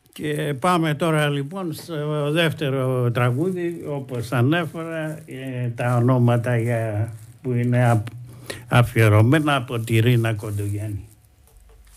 Και πάμε τώρα λοιπόν στο δεύτερο τραγούδι, όπως ανέφερα, τα ονόματα που είναι αφιερωμένα από τη Ρίνα Κοντογιάννη.